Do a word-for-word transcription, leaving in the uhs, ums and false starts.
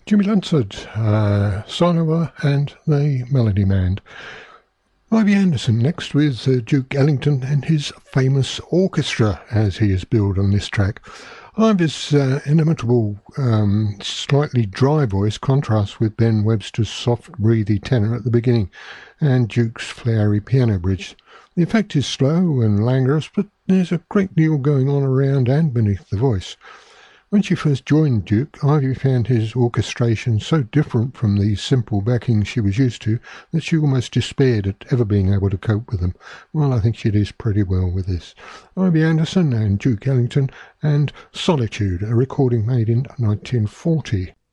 Jimmy Lunceford, uh, Sonova and the Melody Man. Ivy Anderson next with uh, Duke Ellington and his famous orchestra as he is billed on this track. Ivy's uh, inimitable, um, slightly dry voice contrasts with Ben Webster's soft, breathy tenor at the beginning and Duke's flowery piano bridge. The effect is slow and languorous, but there's a great deal going on around and beneath the voice. When she first joined Duke, Ivy found his orchestration so different from the simple backing she was used to that she almost despaired at ever being able to cope with them. Well, I think she does pretty well with this. Ivy Anderson and Duke Ellington and Solitude, a recording made in nineteen forty.